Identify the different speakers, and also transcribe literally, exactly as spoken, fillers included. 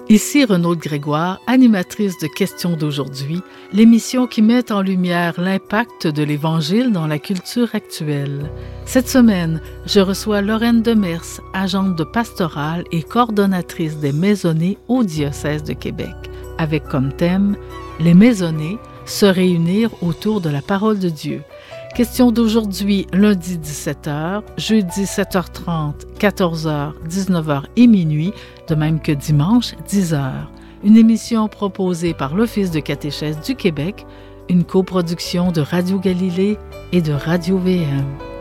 Speaker 1: Ici Renaud Grégoire, animatrice de Questions d'aujourd'hui, l'émission qui met en lumière l'impact de l'Évangile dans la culture actuelle. Cette semaine, je reçois Lorraine Demers, agente de pastorale et coordonnatrice des maisonnées au diocèse de Québec, avec comme thème « Les maisonnées, se réunir autour de la parole de Dieu ». Question d'aujourd'hui, lundi dix-sept heures, jeudi sept heures trente, quatorze heures, dix-neuf heures et minuit, de même que dimanche dix heures. Une émission proposée par l'Office de catéchèse du Québec, une coproduction de Radio Galilée et de Radio V M.